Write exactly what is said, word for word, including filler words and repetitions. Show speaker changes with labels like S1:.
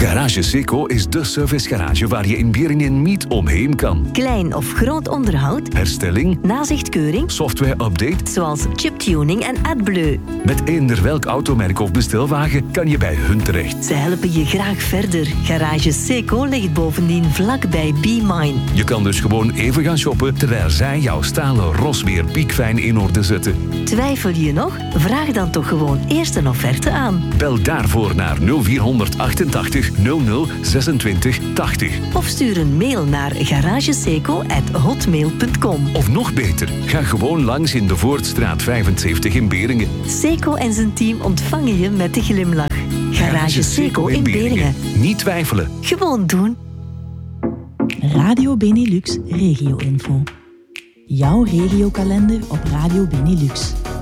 S1: Garage Seco is de servicegarage waar je in Beringen niet omheen kan.
S2: Klein of groot onderhoud,
S1: herstelling,
S2: nazichtkeuring,
S1: software-update,
S2: zoals chiptuning en AdBleu.
S1: Met eender welk automerk of bestelwagen kan je bij hun terecht.
S2: Ze helpen je graag verder. Garage Seco ligt bovendien vlak bij B-Mine.
S1: Je kan dus gewoon even gaan shoppen terwijl zij jouw stalen ros weer piekfijn in orde zetten.
S2: Twijfel je nog? Vraag dan toch gewoon eerst een offerte aan.
S1: Bel daarvoor naar nul vier achtentachtig nul nul zesentwintig tachtig.
S2: Of stuur een mail naar garageseco at hotmail punt com.
S1: Of nog beter, ga gewoon langs in de Voortstraat vijfenzeventig in Beringen.
S2: Seco en zijn team ontvangen je met de glimlach. Garage Seco in Beringen.
S1: Niet twijfelen.
S2: Gewoon doen.
S3: Radio Benelux Regio-info. Jouw regiokalender op Radio Benelux.